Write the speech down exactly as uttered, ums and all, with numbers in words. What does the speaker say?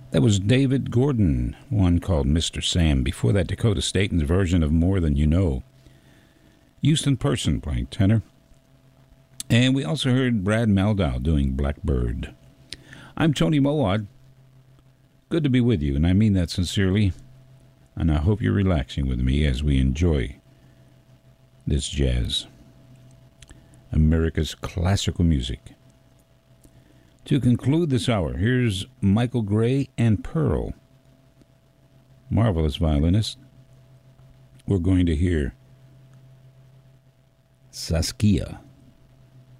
That was David Gordon, one called Mister Sam. Before that, Dakota Staton's version of More Than You Know. Houston Person playing tenor. And we also heard Brad Mehldau doing Blackbird. I'm Tony Mowat. Good to be with you, and I mean that sincerely. And I hope you're relaxing with me as we enjoy this jazz. America's classical music. To conclude this hour, here's Michael Gray and Pearl. Marvelous violinist. We're going to hear Saskia.